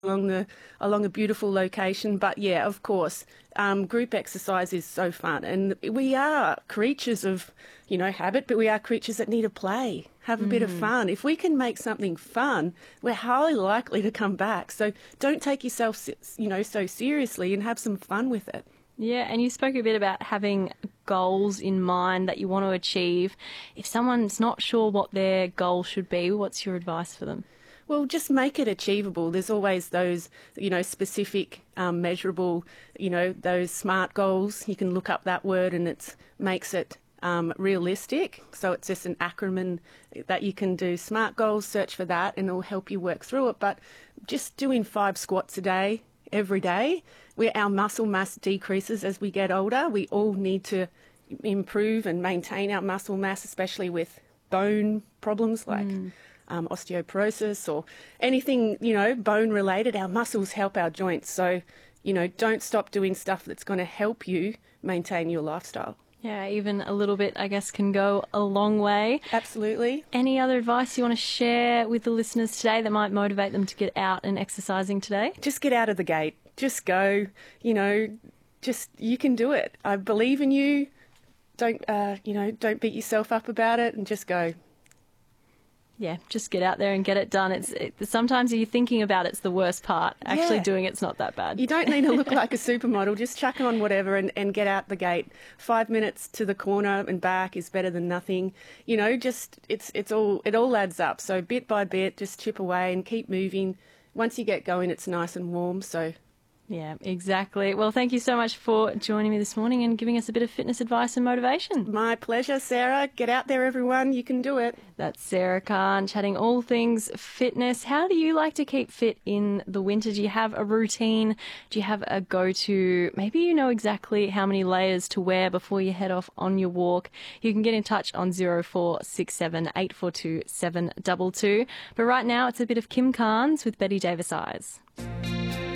along a beautiful location. But yeah, of course, group exercise is so fun, and we are creatures of, habit, but we are creatures that need to play, have a bit of fun. If we can make something fun, we're highly likely to come back. So don't take yourself, so seriously, and have some fun with it. Yeah, and you spoke a bit about having goals in mind that you want to achieve. If someone's not sure what their goal should be, what's your advice for them? Well, just make it achievable. There's always those, specific, measurable, those SMART goals. You can look up that word and it makes it realistic. So it's just an acronym that you can do. SMART goals, search for that and it'll help you work through it. But just doing 5 squats a day, every day, where our muscle mass decreases as we get older. We all need to improve and maintain our muscle mass, especially with bone problems like osteoporosis or anything, bone related. Our muscles help our joints. So, don't stop doing stuff that's going to help you maintain your lifestyle. Yeah, even a little bit, I guess, can go a long way. Absolutely. Any other advice you want to share with the listeners today that might motivate them to get out and exercising today? Just get out of the gate. Just go, you can do it. I believe in you. Don't beat yourself up about it and just go. Yeah, just get out there and get it done. Sometimes you're thinking about it's the worst part. Actually doing it's not that bad. You don't need to look like a supermodel. Just chuck on whatever and get out the gate. 5 minutes to the corner and back is better than nothing. It all adds up. So bit by bit, just chip away and keep moving. Once you get going, it's nice and warm. So. Yeah, exactly. Well, thank you so much for joining me this morning and giving us a bit of fitness advice and motivation. My pleasure, Sarah. Get out there, everyone. You can do it. That's Sarah Khan chatting all things fitness. How do you like to keep fit in the winter? Do you have a routine? Do you have a go-to? Maybe you know exactly how many layers to wear before you head off on your walk. You can get in touch on 0467 842 722. But right now, it's a bit of Kim Carnes with Betty Davis Eyes.